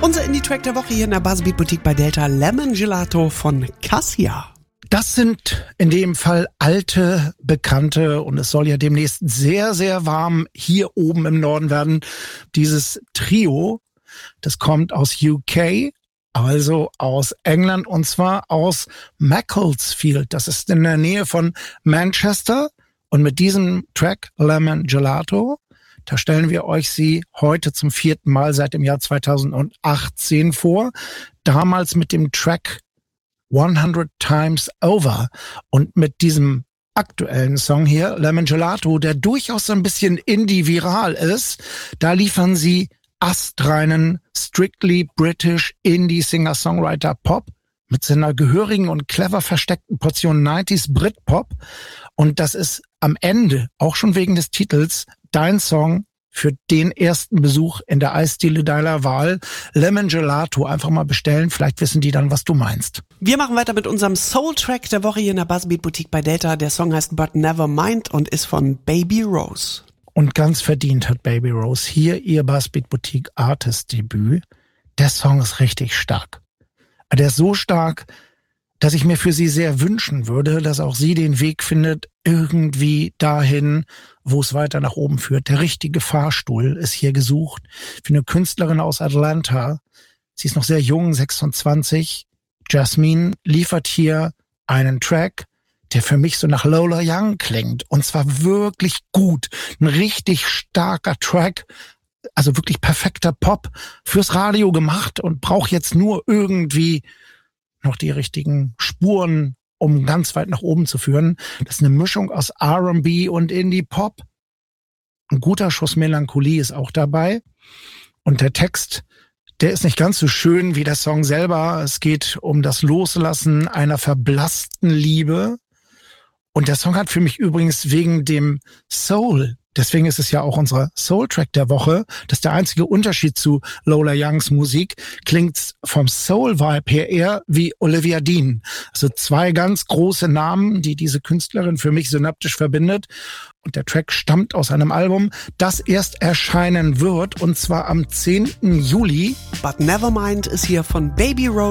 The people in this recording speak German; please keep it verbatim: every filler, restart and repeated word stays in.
Unser Indie-Track der Woche hier in der Buzzbeat Boutique bei Delta, Lemon Gelato von Cassia. Das sind in dem Fall alte Bekannte und es soll ja demnächst sehr, sehr warm hier oben im Norden werden. Dieses Trio, das kommt aus U K, also aus England, und zwar aus Macclesfield. Das ist in der Nähe von Manchester, und mit diesem Track Lemon Gelato, da stellen wir euch sie heute zum vierten Mal seit dem Jahr zweitausendachtzehn vor. Damals mit dem Track hundert Times Over, und mit diesem aktuellen Song hier, Lemon Gelato, der durchaus so ein bisschen indie-viral ist, da liefern sie astreinen, strictly British Indie-Singer-Songwriter-Pop mit seiner gehörigen und clever versteckten Portion neunziger Britpop, und das ist am Ende, auch schon wegen des Titels, dein Song für den ersten Besuch in der Eisdiele deiner Wahl. Lemon Gelato einfach mal bestellen, vielleicht wissen die dann, was du meinst. Wir machen weiter mit unserem Soul-Track der Woche hier in der Buzzbeat Boutique bei Delta. Der Song heißt But Never Mind und ist von Baby Rose. Und ganz verdient hat Baby Rose hier ihr Buzzbeat Boutique Artist-Debüt. Der Song ist richtig stark. Der ist so stark, dass ich mir für sie sehr wünschen würde, dass auch sie den Weg findet, irgendwie dahin, wo es weiter nach oben führt. Der richtige Fahrstuhl ist hier gesucht für eine Künstlerin aus Atlanta. Sie ist noch sehr jung, sechsundzwanzig. Jasmine liefert hier einen Track, der für mich so nach Lola Young klingt. Und zwar wirklich gut. Ein richtig starker Track. Also wirklich perfekter Pop fürs Radio gemacht und braucht jetzt nur irgendwie noch die richtigen Spuren, um ganz weit nach oben zu führen. Das ist eine Mischung aus R and B und Indie-Pop. Ein guter Schuss Melancholie ist auch dabei. Und der Text, der ist nicht ganz so schön wie der Song selber. Es geht um das Loslassen einer verblassten Liebe. Und der Song hat für mich übrigens wegen dem Soul, deswegen ist es ja auch unser Soul-Track der Woche, das ist der einzige Unterschied zu Lola Youngs Musik, klingt vom Soul-Vibe her eher wie Olivia Dean. Also zwei ganz große Namen, die diese Künstlerin für mich synaptisch verbindet. Und der Track stammt aus einem Album, das erst erscheinen wird, und zwar am zehnten Juli. But Nevermind ist hier von Baby Rose.